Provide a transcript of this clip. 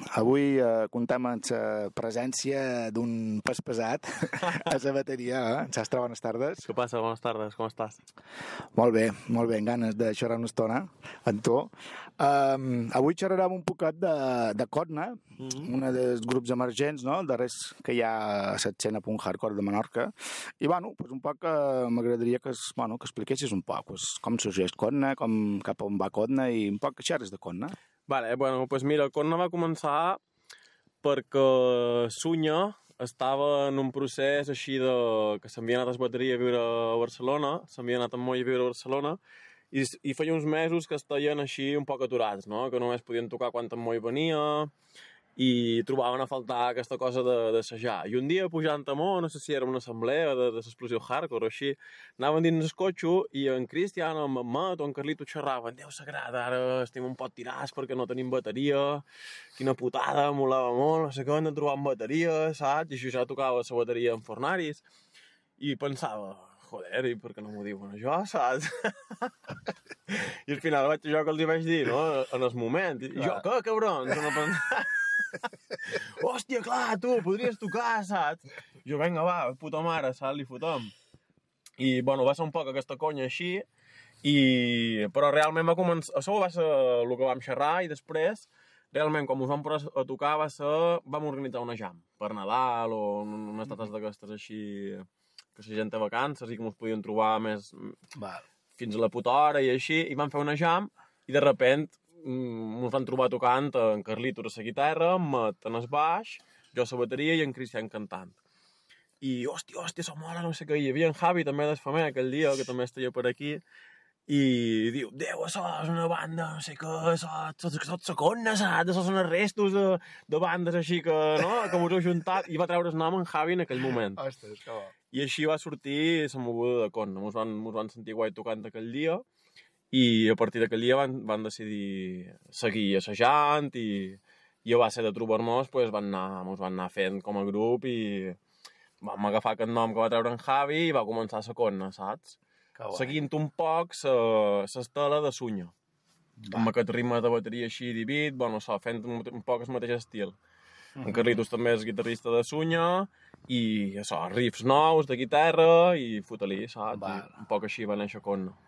Avui comptem amb la presència d'un pes pesat a la bateria. Sastre, bones tardes. Què passa? Bones tardes, com estàs? Molt bé, amb ganes de xerrar una estona amb tu. Avui xerrarem un poquet de Codna, un dels grups emergents, no? Els darrers que hi ha a l'escena punk hardcore de Menorca. I, un poc m'agradaria que expliquessis un poc com sorgeix Codna, cap on va Codna i un poc que xerres de Codna. Vale, mira, Codna va començar perquè Sunya estava en un procés així que s'havia anat a la bateria a viure a Barcelona, s'havia anat amb Moi a viure a Barcelona, i feia uns mesos que estaven així un poc aturats, no? Que només podien tocar quan en Moi venia, i trobaven a faltar aquesta cosa d'assajar. I un dia, pujant a Mo, no sé si era una assemblea de l'explosió hardcore o així, anaven dins el cotxe i en Cristian, en Mamet o en Carlito xerraven: Déu sagrat, ara estem un pot tirats perquè no tenim bateria, quina putada, molava molt, no sé què, hem de trobar bateria, saps? I això ja tocava la bateria en Fornaris. I pensava, joder, i per què no m'ho diuen això, saps? I al final vaig jo que els hi vaig dir, no?, en el moment. I jo, què, cabrons? No pensava... Hòstia, clar, tu, podries tocar, saps? Jo, vinga, va, puta mare, saps? Li fotem. I, va ser un poc aquesta conya així, però realment va començar... Això va ser el que vam xerrar, i després, realment, quan ens vam posar a tocar, vam organitzar una jam per Nadal o unes dates d'aquestes així, que la gent té vacances i que ens podien trobar més fins a la puta hora i així, i vam fer una jam, i de repent ens van trobar tocant en Carlito a la guitarra, en Mat en el baix, jo a la bateria i en Cristian cantant. I, hòstia, se mola, no sé què. Hi havia en Javi també d'Esfamer aquell dia, que també estaria per aquí, i diu: Déu, això és una banda, no sé què, això és Codna, saps? Això són els restos de bandes així que, no?, que us heu juntat. I va treure el nom en Javi en aquell moment. Ostres, que bo. I així va sortir la moguda de Codna. Ens van sentir guai tocant aquell dia, i a partir d'aquell dia van decidir seguir assajant, i a base de trobar-nos ens van anar fent com a grup, i vam agafar aquest nom que va treure en Javi i va començar la Codna, saps? Seguint un poc l'estela de Sunya, amb aquest ritme de bateria així dividit, fent un poc el mateix estil. En Carlitos també és guitarrista de Sunya, i això, riffs nous de guitarra i fota-li, saps? Un poc així va néixer Codna.